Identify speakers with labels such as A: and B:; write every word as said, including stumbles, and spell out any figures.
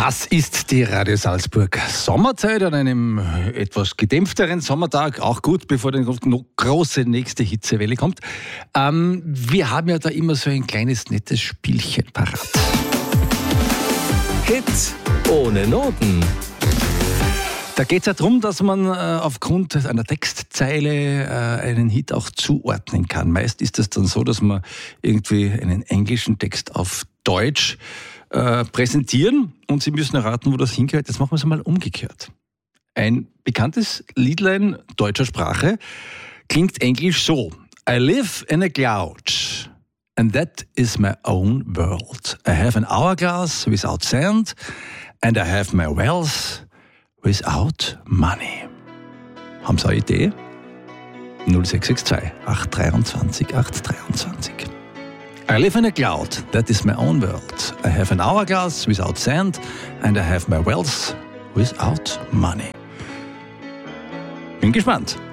A: Das ist die Radio Salzburg Sommerzeit an einem etwas gedämpfteren Sommertag. Auch gut, bevor die große nächste Hitzewelle kommt. Ähm, wir haben ja da immer so ein kleines, nettes Spielchen parat.
B: Hit ohne Noten.
A: Da geht es ja darum, dass man äh, aufgrund einer Textzeile äh, einen Hit auch zuordnen kann. Meist ist es dann so, dass man irgendwie einen englischen Text auf Deutsch äh, präsentieren und Sie müssen erraten, wo das hingehört. Jetzt machen wir es mal umgekehrt. Ein bekanntes Liedlein deutscher Sprache klingt englisch so. I live in a cloud and that is my own world. I have an hourglass without sand and I have my wealth without money. Haben Sie eine Idee? null sechs sechs zwei acht zwei drei acht zwei drei. I live in a cloud, that is my own world. I have an hourglass without sand and I have my wealth without money. Bin gespannt.